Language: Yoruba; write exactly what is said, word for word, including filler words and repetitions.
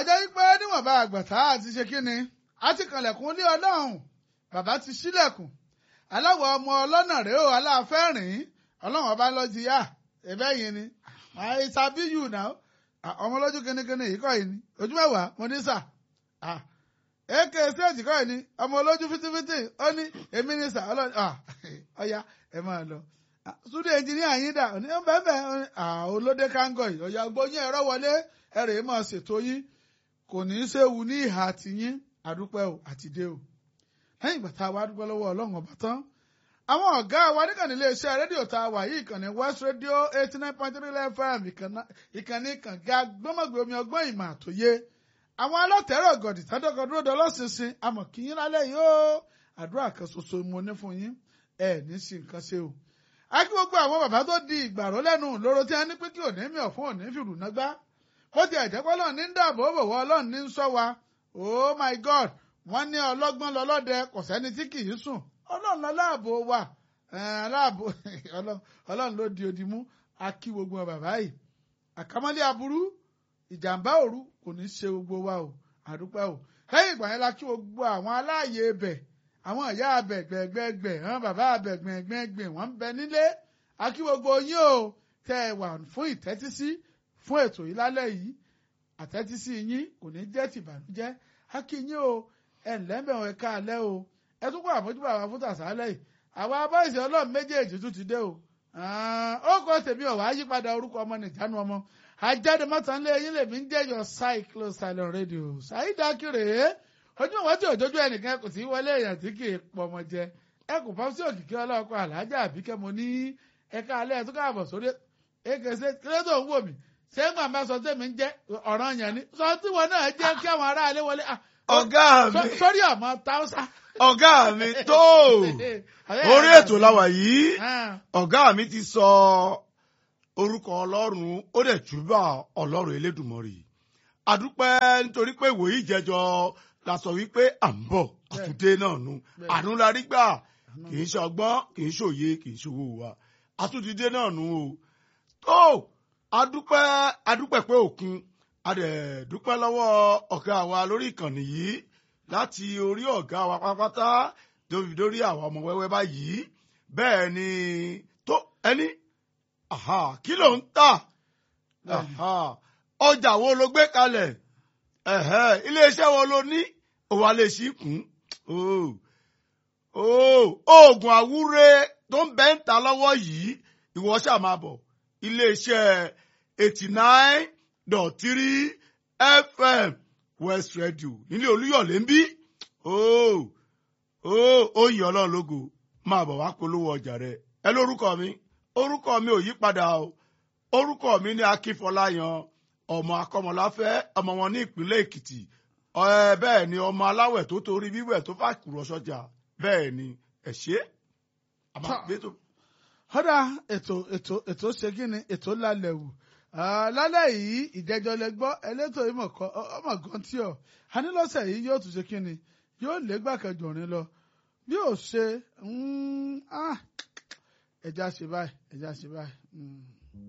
ajá pé níwọ̀nba àgbàtà àti ṣe kíni a ti kànlẹ̀kùn lé ọlọ́run bàbá ti ṣílẹ̀kùn aláwọ̀ ọmọ ọlọ́nà rèé o aláàfẹ́ rìn ọlọ́run ọba lọ ti yá ẹ̀bẹ́ yìí ni I sabi you now ọmọ lójú kínníkínní yìí kọ́ yìí ni ojú mẹ́wàá mo ní sà èké stéèjì kọ́ yìí ni ọmọ olójú fitifiti ó ní èmi ní sà ọlọ́run ọ̀ya ẹ máa lọ studio engineer yín dà ní bẹ́ẹ̀ bẹ́ẹ̀ olóde kángọ̀ yìí ọ̀ya gbóyún ẹ̀rọ wọlé ẹ̀rẹ̀ máa ṣètò yín kò ní í ṣéwu ní ìhà tìyín àdúpẹ́ o àti dé o lẹ́yìn ìgbà tá a wá dúpẹ́ lọ́wọ́ ọlọ́run ọba tán àwọn ọ̀gá wa níkànnì iléeṣẹ́ rédíò tá a wà yìí ìkànnì West Radio eighty nine point three F M ìkànnì kànga gbọ́mọ̀gbé omi ọgbọ́n ìmọ̀ àtòyé àwọn alátẹ̀rọ̀ gọ̀dì tádọ́gọ̀ dúró dọ́ lọ́sísìn àmọ̀ kí yín lálẹ́ yìí ó àdúrà kan ṣoṣo mo ní fún yín ẹ̀ ní sí nǹkan ṣe o. a kí gbogbo àwọn bàbá tó di ìgbàró lẹ́nu lóró tí a ní pé kí òní mi ọ̀fun òní fìrù nágbá ó ti ẹ̀jẹ̀ pé ọlọ́run ní ń dáàbò bò wọ́ ọlọ́run ní ń ṣọ́ wa oh my God wọ́n ní ọlọ́gbọ́n lọ́lọ́dẹ kò sẹ́ni tí kì í sùn ọlọ́run aláàbò wa aláàbò ọlọ́run ló di odi mú a kí gbogbo bàbá yìí àkámọ́lé aburú ìjàmbá òru kò ní ṣe gbogbo wa o àdúpẹ́ o lẹ́yìn ìgbà yẹn la kí gbogbo àwọn aláàyè ibẹ̀ àwọn ìyá abẹ gbẹ̀gbẹ̀gbẹ̀ àwọn bàbá abẹ gbẹ̀gbẹ̀gbẹ̀ wọ́n ń bẹ nílé a kí gbogbo yín o tẹ́ ẹ wà fún ìtẹ́tísí fún ètò yìí lálẹ́ yìí àtẹ́tísí yín kò ní jẹ́ tìbànújẹ́ a kí yín o ẹ̀ ńlẹ́mẹ̀ọ́ ẹ̀ka alẹ́ o ẹ tún kó àfojúbà àwọn fún tàṣálẹ̀ yìí àwọn abáyèsí ọlọ́run méjèèjì tún ti dé o ó kọ́ tèmi ọ̀wá yípadà orúkọ ọmọ nìjánu ọmọ ajáde mọ́tànlé yín lèmi ń jẹ́yọ̀ cyclo silent radio ṣáídà kiri ojú ìwọ́n tí òjòjú ẹnìkan kò sí wọlé èèyàn tí kì í pọ̀ ọmọ jẹ ẹ kò fọ́ sí òkìkí ọlọ́ọ̀kọ́ alájà àbíkẹ́ mo ní ẹ̀ka alẹ́ ẹ̀ tó káàbọ̀ sórí èkèsè kílódé òun wò mí ṣé ń gbàgbà sọ tèmi ń jẹ́ ọ̀ràn yẹn ni sọ tí wọn náà jẹ́ kí àwọn aráalé wọlé ọ̀gá mi sórí àmọ́ táwùsà. ọ̀gá mi tó orí ètò láwà yìí ọ̀gá mi ti sọ orúkọ ọlọ́run ó dẹ̀ júbà ọlọ́run elédùmarè àdúpẹ́ nítorí pé ìwòyí ìjẹjọ la sọ wípé à ń bọ̀ àtúndé náà nu àánú la rí gbà kì í ṣe ọgbọ́n kì í ṣòye kì í ṣòwò wa àtúndé náà nu o tó àdúpẹ́ àdúpẹ́ pé òkun a dẹ̀ dúpẹ́ lọ́wọ́ ọ̀gá wa lórí ìkànnì yìí láti orí ọ̀gá wa pátápátá dórí àwọn ọmọ wẹ́wẹ́ báyìí bẹ́ẹ̀ ni tó ẹni kí ló ń tà ọjà wo ló gbé kalẹ̀ iléeṣẹ́ wo ló ní òwà lè ṣí kún oògùn àwúre tó ń bẹ́ ń ta lọ́wọ́ yìí ìwọ ṣáà máa bọ̀ iléeṣẹ́ eighty nine dot three F M West Radio nílé Olúyọ̀lé ń bí ó yìn ọlọ́run lógo máa bọ̀ wá polówó ọjà rẹ̀ ẹ lórúkọ mi orúkọ mi ò yí padà o orúkọ mi ní Akínfọláyan ọmọ akọmọláfẹ́ ọmọ wọn ní ìpínlẹ̀ Èkìtì bẹ́ẹ̀ ni ọmọ aláwẹ̀ tó torí wíwẹ̀ tó fà kúrò sọ́jà bẹ́ẹ̀ ni ẹ ṣé. ọ̀dà ètò ètò ètò ṣe kí ni ètò lálẹ́ wù lálẹ́ yìí ìjẹ́jọ́ lẹ gbọ́ elétò ìmọ̀ ọmọ gan tí ọ̀ anílọ́sẹ̀ yìí yóò tún ṣe kí ni yóò lé gbàkẹ́jọ̀rin lọ bí ó ṣe ẹja ṣe báyìí ẹja ṣe báyìí.